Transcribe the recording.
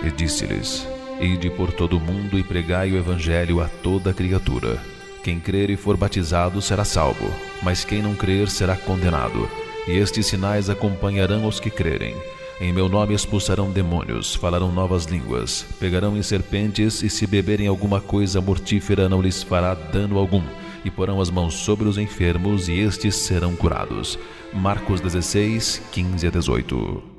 E disse-lhes: Ide por todo o mundo e pregai o evangelho a toda criatura. Quem crer e for batizado será salvo, mas quem não crer será condenado. E estes sinais acompanharão os que crerem. Em meu nome expulsarão demônios, falarão novas línguas, pegarão em serpentes, e se beberem alguma coisa mortífera não lhes fará dano algum, e porão as mãos sobre os enfermos, e estes serão curados. Marcos 16, 15 a 18.